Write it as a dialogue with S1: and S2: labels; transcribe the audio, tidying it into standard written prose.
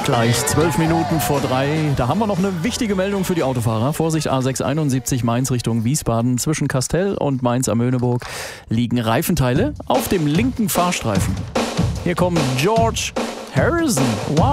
S1: Gleich 12 Minuten vor 3. Da haben wir noch eine wichtige Meldung für die Autofahrer. Vorsicht, A671 Mainz Richtung Wiesbaden. Zwischen Kastel und Mainz am Möhneburg liegen Reifenteile auf dem linken Fahrstreifen. Hier kommt George Harrison. Wow.